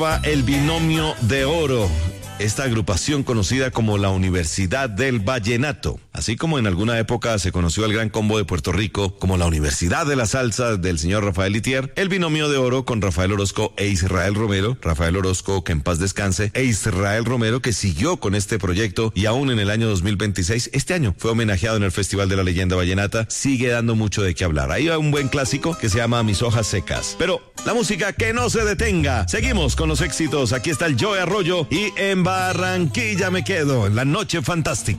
El Binomio de Oro, esta agrupación conocida como la Universidad del Vallenato, así como en alguna época se conoció al Gran Combo de Puerto Rico como la Universidad de la Salsa del señor Rafael Itier. El Binomio de Oro con Rafael Orozco e Israel Romero, Rafael Orozco que en paz descanse, e Israel Romero que siguió con este proyecto y aún en el año 2026, este año fue homenajeado en el Festival de la Leyenda Vallenata, sigue dando mucho de qué hablar. Ahí va un buen clásico que se llama Mis Hojas Secas, pero la música que no se detenga. Seguimos con los éxitos, aquí está el Joe Arroyo y en Barranquilla me quedo, en la noche fantástica.